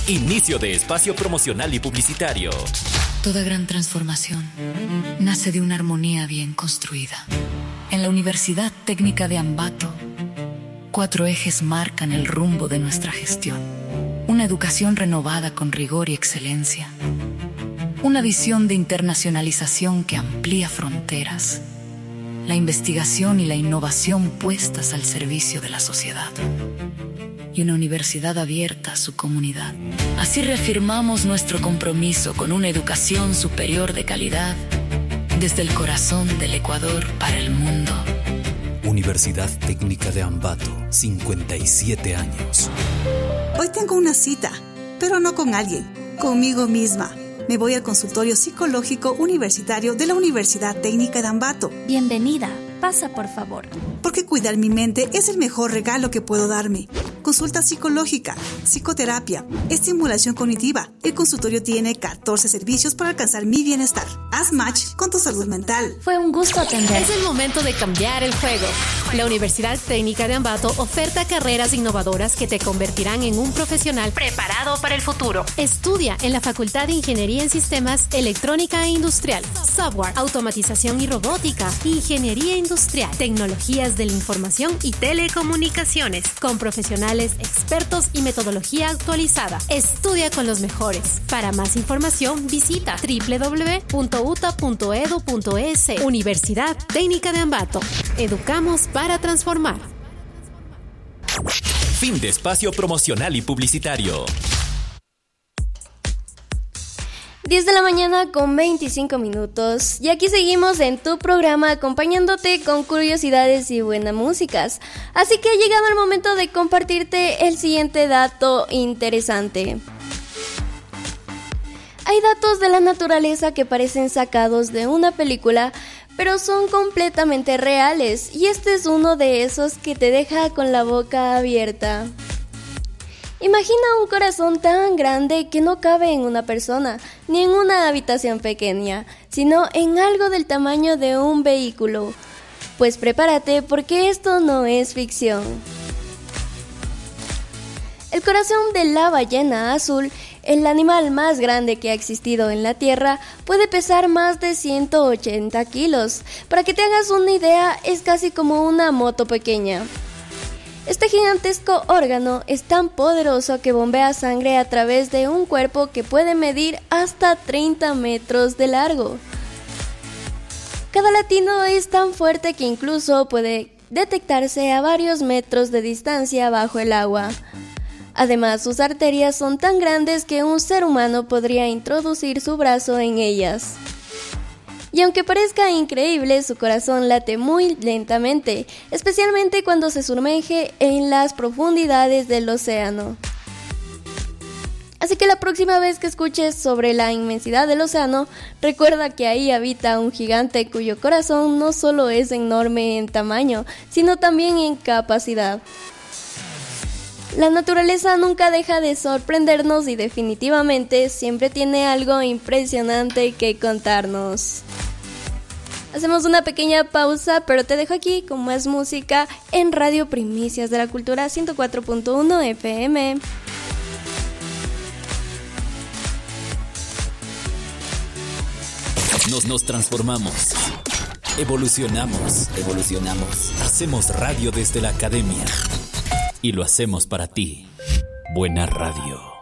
Inicio de espacio promocional y publicitario. Toda gran transformación nace de una armonía bien construida. En la Universidad Técnica de Ambato, 4 ejes marcan el rumbo de nuestra gestión. Una educación renovada con rigor y excelencia. Una visión de internacionalización que amplía fronteras. La investigación y la innovación puestas al servicio de la sociedad. Y una universidad abierta a su comunidad. Así reafirmamos nuestro compromiso con una educación superior de calidad desde el corazón del Ecuador para el mundo. Universidad Técnica de Ambato, 57 años. Hoy tengo una cita, pero no con alguien, conmigo misma. Me voy al consultorio psicológico universitario de la Universidad Técnica de Ambato. Bienvenida, pasa por favor. Porque cuidar mi mente es el mejor regalo que puedo darme. Consulta psicológica, psicoterapia, estimulación cognitiva. El consultorio tiene 14 servicios para alcanzar mi bienestar. Haz match con tu salud mental. Fue un gusto atender. Es el momento de cambiar el juego. La Universidad Técnica de Ambato oferta carreras innovadoras que te convertirán en un profesional preparado para el futuro. Estudia en la Facultad de Ingeniería en Sistemas, Electrónica e Industrial, Software, Automatización y Robótica, Ingeniería Industrial, Tecnologías de la Información y Telecomunicaciones, con profesionales expertos y metodología actualizada. Estudia con los mejores. Para más información, visita www.uta.edu.es. Universidad Técnica de Ambato. Educamos para transformar. Fin de espacio promocional y publicitario. 10 de la mañana con 25 minutos y aquí seguimos en tu programa acompañándote con curiosidades y buenas músicas. Así que ha llegado el momento de compartirte el siguiente dato interesante. Hay datos de la naturaleza que parecen sacados de una película, pero son completamente reales y este es uno de esos que te deja con la boca abierta. Imagina un corazón tan grande que no cabe en una persona, ni en una habitación pequeña, sino en algo del tamaño de un vehículo. Pues prepárate porque esto no es ficción. El corazón de la ballena azul, el animal más grande que ha existido en la Tierra, puede pesar más de 180 kilos. Para que te hagas una idea, es casi como una moto pequeña. Este gigantesco órgano es tan poderoso que bombea sangre a través de un cuerpo que puede medir hasta 30 metros de largo. Cada latido es tan fuerte que incluso puede detectarse a varios metros de distancia bajo el agua. Además, sus arterias son tan grandes que un ser humano podría introducir su brazo en ellas. Y aunque parezca increíble, su corazón late muy lentamente, especialmente cuando se sumerge en las profundidades del océano. Así que la próxima vez que escuches sobre la inmensidad del océano, recuerda que ahí habita un gigante cuyo corazón no solo es enorme en tamaño, sino también en capacidad. La naturaleza nunca deja de sorprendernos y definitivamente siempre tiene algo impresionante que contarnos. Hacemos una pequeña pausa, pero te dejo aquí con más música en Radio Primicias de la Cultura 104.1 FM. Nos transformamos. Evolucionamos. Hacemos radio desde la academia. Y lo hacemos para ti. Buena radio.